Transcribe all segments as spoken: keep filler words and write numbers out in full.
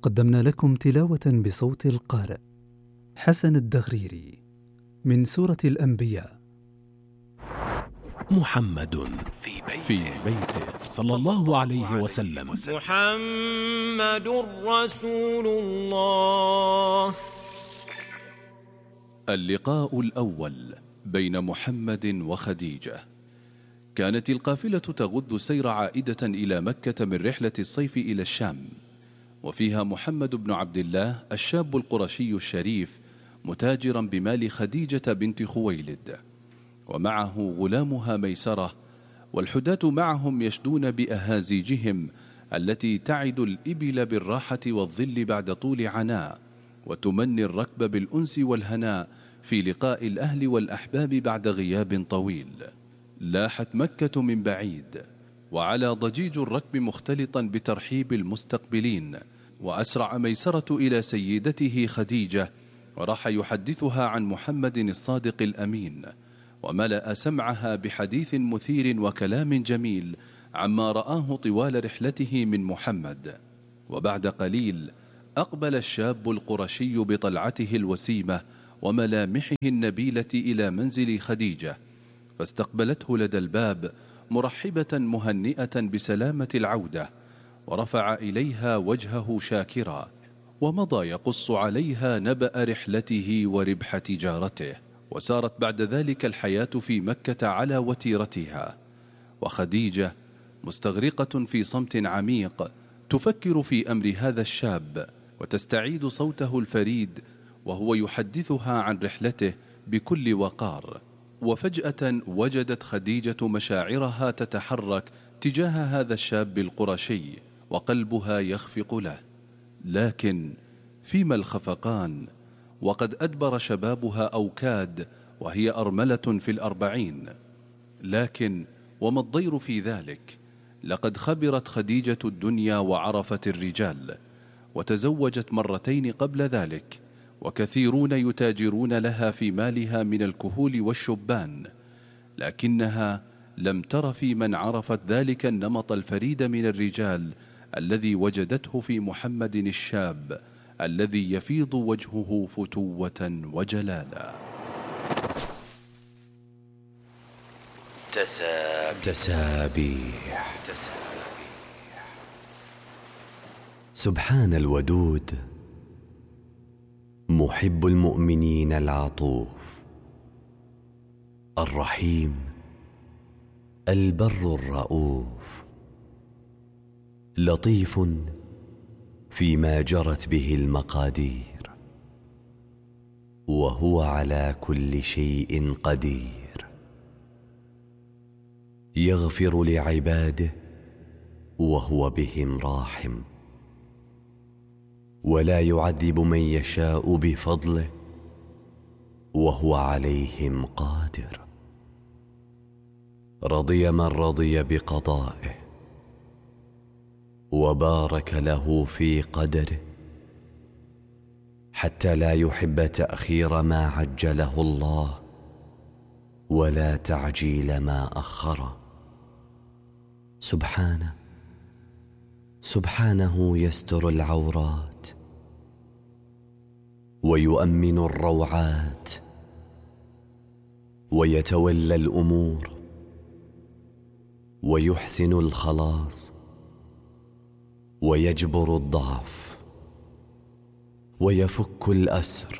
قدمنا لكم تلاوة بصوت القارئ حسن الدغريري من سورة الأنبياء. محمد في بيته, في بيته صلى الله عليه وسلم. محمد رسول الله. اللقاء الأول بين محمد وخديجة. كانت القافلة تغض السير عائدة إلى مكة من رحلة الصيف إلى الشام، وفيها محمد بن عبد الله الشاب القرشي الشريف متاجرا بمال خديجة بنت خويلد، ومعه غلامها ميسرة، والحداة معهم يشدون بأهازيجهم التي تعد الإبل بالراحة والظل بعد طول عناء، وتمني الركب بالأنس والهناء في لقاء الأهل والأحباب بعد غياب طويل. لاحت مكة من بعيد، وعلى ضجيج الركب مختلطا بترحيب المستقبلين، وأسرع ميسرة إلى سيدته خديجة، وراح يحدثها عن محمد الصادق الأمين، وملأ سمعها بحديث مثير وكلام جميل عما رآه طوال رحلته من محمد. وبعد قليل أقبل الشاب القرشي بطلعته الوسيمة وملامحه النبيلة إلى منزل خديجة، فاستقبلته لدى الباب مرحبة مهنئة بسلامة العودة، ورفع إليها وجهه شاكرا، ومضى يقص عليها نبأ رحلته وربح تجارته. وسارت بعد ذلك الحياة في مكة على وتيرتها، وخديجة مستغرقة في صمت عميق تفكر في أمر هذا الشاب، وتستعيد صوته الفريد وهو يحدثها عن رحلته بكل وقار. وفجأة وجدت خديجة مشاعرها تتحرك تجاه هذا الشاب القرشي، وقلبها يخفق له، لكن فيما الخفقان وقد أدبر شبابها أو كاد، وهي أرملة في الأربعين. لكن وما الضير في ذلك؟ لقد خبرت خديجة الدنيا وعرفت الرجال، وتزوجت مرتين قبل ذلك، وكثيرون يتاجرون لها في مالها من الكهول والشبان، لكنها لم تر في من عرفت ذلك النمط الفريد من الرجال الذي وجدته في محمد الشاب الذي يفيض وجهه فتوة وجلالا. تسابيح. سبحان الودود محب المؤمنين العطوف الرحيم البر الرؤوف، لطيف فيما جرت به المقادير، وهو على كل شيء قدير، يغفر لعباده وهو بهم راحم، ولا يعذب من يشاء بفضله وهو عليهم قادر. رضي من رضي بقضائه، وبارك له في قدره، حتى لا يحب تأخير ما عجله الله ولا تعجيل ما أخره. سبحانه سبحانه يستر العورات ويؤمن الروعات، ويتولى الأمور ويحسن الخلاص، ويجبر الضعف ويفك الأسر،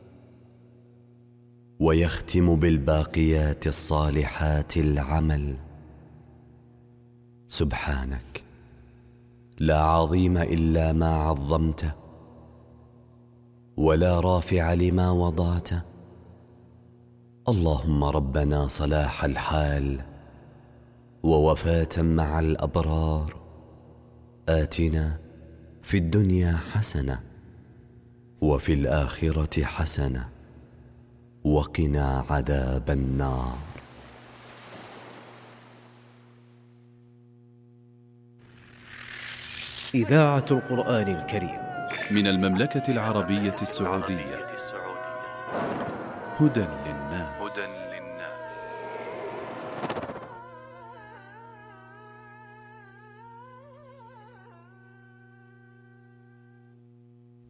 ويختم بالباقيات الصالحات العمل. سبحانك لا عظيم إلا ما عظمته، ولا رافع لما وضعته. اللهم ربنا صلاح الحال ووفاة مع الأبرار، آتنا في الدنيا حسنة وفي الآخرة حسنة وقنا عذاب النار. إذاعة القرآن الكريم من المملكة العربية السعودية. هدى للناس.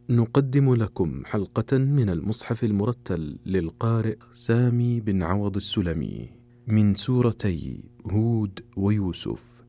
نقدم لكم حلقة من المصحف المرتل للقارئ سامي بن عوض السلمي من سورتي هود ويوسف.